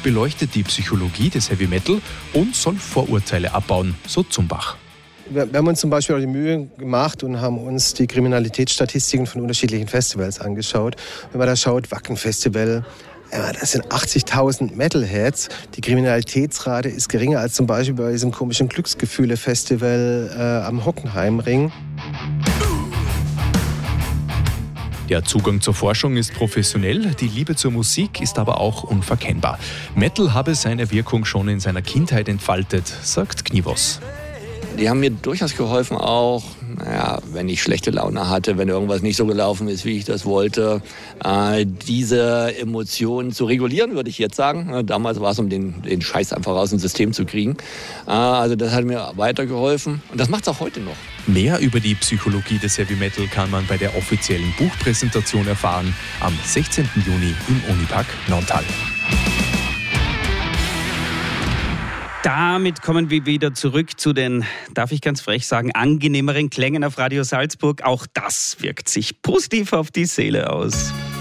beleuchtet die Psychologie des Heavy Metal und soll Vorurteile abbauen, so Zumbach. Wir haben uns zum Beispiel auch die Mühe gemacht und haben uns die Kriminalitätsstatistiken von unterschiedlichen Festivals angeschaut. Wenn man da schaut, Wacken-Festival, das sind 80.000 Metalheads. Die Kriminalitätsrate ist geringer als zum Beispiel bei diesem komischen Glücksgefühle-Festival am Hockenheimring. Der Zugang zur Forschung ist professionell, die Liebe zur Musik ist aber auch unverkennbar. Metal habe seine Wirkung schon in seiner Kindheit entfaltet, sagt Knivos. Die haben mir durchaus geholfen, auch wenn ich schlechte Laune hatte, wenn irgendwas nicht so gelaufen ist, wie ich das wollte, diese Emotionen zu regulieren, würde ich jetzt sagen. Damals war es, um den Scheiß einfach aus dem System zu kriegen. Also das hat mir weitergeholfen und das macht es auch heute noch. Mehr über die Psychologie des Heavy Metal kann man bei der offiziellen Buchpräsentation erfahren, am 16. Juni im Unipark Nauntal. Damit kommen wir wieder zurück zu den, darf ich ganz frech sagen, angenehmeren Klängen auf Radio Salzburg. Auch das wirkt sich positiv auf die Seele aus.